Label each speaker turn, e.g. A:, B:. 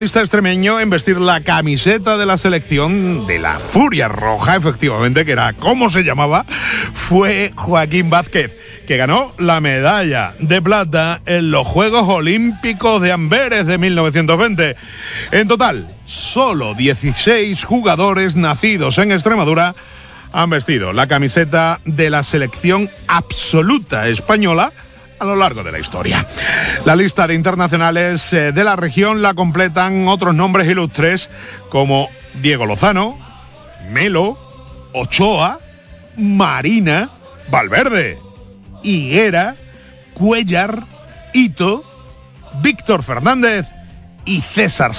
A: Extremeño en vestir la camiseta de la selección de la Furia Roja, efectivamente, que era como se llamaba, fue Joaquín Vázquez, que ganó la medalla de plata en los Juegos Olímpicos de Amberes de 1920. En total, solo 16 jugadores nacidos en Extremadura han vestido la camiseta de la selección absoluta española a lo largo de la historia. La lista de internacionales de la región la completan otros nombres ilustres como Diego Lozano, Melo, Ochoa, Marina, Valverde, Higuera, Cuéllar, Ito, Víctor Fernández y César